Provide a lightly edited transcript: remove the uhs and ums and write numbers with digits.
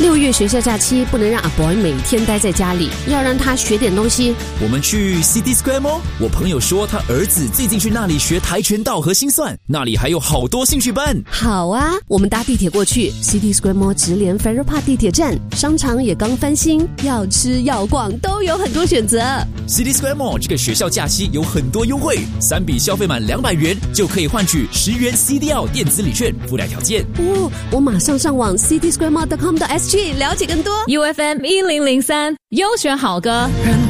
6月学校假期不能让阿 boy 每天待在家里，要让他学点东西。 我们去 City Square Mall， 我朋友说他儿子最近去那里学跆拳道和心算，那里还有好多兴趣班。 好啊，我们搭地铁过去 City Square Mall 直连 Farrer Park 地铁站，商场也刚翻新，要吃要逛都有很多选择。 City Square Mall 这个学校假期有很多优惠，3笔消费满200元就可以换取10元 CDL 电子礼券，附带条件。 我马上上网 citysquaremall.com.sg 了解更多。 UFM 1003优选好歌。